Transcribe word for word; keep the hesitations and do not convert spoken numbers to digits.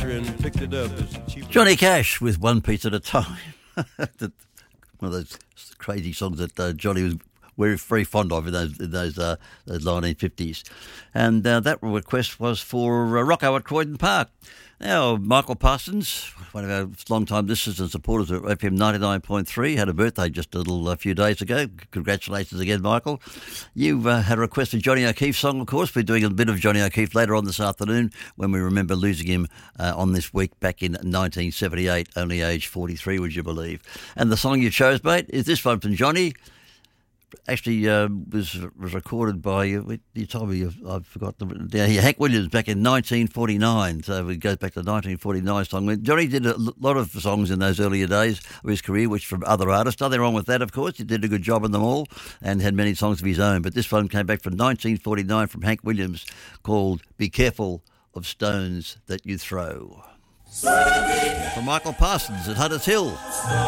factory and picked it up. It's cheap. Johnny Cash with One Piece at a Time. One of those crazy songs that uh, Johnny was very, very fond of in those in those, uh, those nineteen fifties. And uh, that request was for uh, Rocco at Croydon Park. Now, Michael Parsons, one of our long-time listeners and supporters of F M ninety-nine point three, had a birthday just a little a few days ago. Congratulations again, Michael. You uh, had a request for Johnny O'Keefe's song, of course. We're doing a bit of Johnny O'Keefe later on this afternoon when we remember losing him uh, on this week back in nineteen seventy-eight, only aged forty-three, would you believe. And the song you chose, mate, is this one from Johnny. Actually, uh, was was recorded by, uh, you told me, I forgot the yeah, Hank Williams back in nineteen forty-nine. So it goes back to the nineteen forty-nine song. Johnny did a lot of songs in those earlier days of his career, which from other artists. Nothing wrong with that, of course. He did a good job on them all and had many songs of his own. But this one came back from nineteen forty-nine from Hank Williams called Be Careful of Stones That You Throw. For Michael Parsons at Hunters Hill.